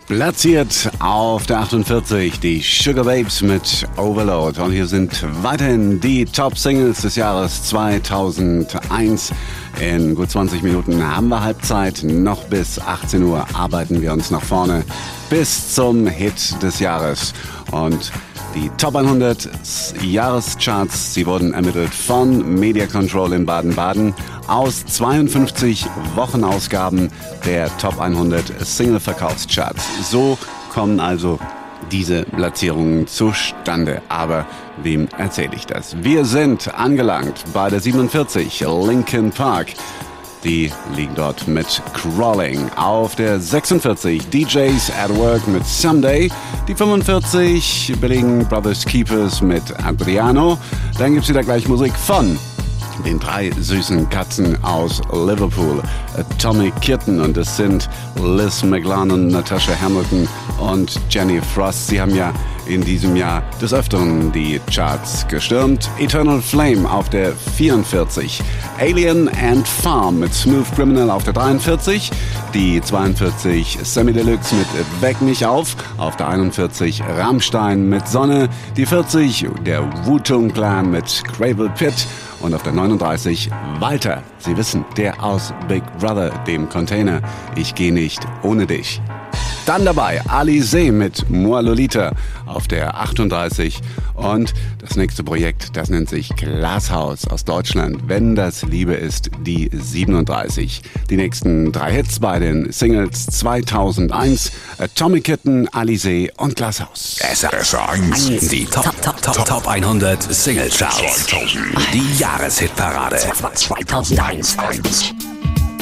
Platziert auf der 48 die Sugar Babes mit Overload. Und hier sind weiterhin die Top-Singles des Jahres 2001. In gut 20 Minuten haben wir Halbzeit. Noch bis 18 Uhr arbeiten wir uns nach vorne bis zum Hit des Jahres. Und die Top 100 Jahrescharts, sie wurden ermittelt von Media Control in Baden-Baden aus 52 Wochenausgaben der Top 100 Single-Verkaufscharts. So kommen also diese Platzierungen zustande. Aber wem erzähle ich das? Wir sind angelangt bei der 47, Linkin Park. Die liegen dort mit Crawling. Auf der 46 DJs at Work mit Someday. Die 45 belegen Brothers Keepers mit Adriano. Dann gibt's wieder gleich Musik von den 3 süßen Katzen aus Liverpool. Atomic Kitten, und es sind Liz McLaren, Natasha Hamilton und Jenny Frost. Sie haben ja in diesem Jahr des Öfteren die Charts gestürmt. Eternal Flame auf der 44. Alien and Farm mit Smooth Criminal auf der 43. Die 42 Semi Deluxe mit Weck mich auf der 41 Rammstein mit Sonne. Die 40 der Wu-Tang Clan mit Gravel Pit. Und auf der 39 Walter. Sie wissen, der aus Big Brother, dem Container. Ich gehe nicht ohne dich. Dann dabei Alizé mit Moi Lolita auf der 38. Und das nächste Projekt, das nennt sich Glashaus aus Deutschland. Wenn das Liebe ist, die 37. Die nächsten 3 Hits bei den Singles 2001. Atomic Kitten, Alizé und Glashaus. SR1, die Top 100 Single Charts. Die Jahreshitparade 2001.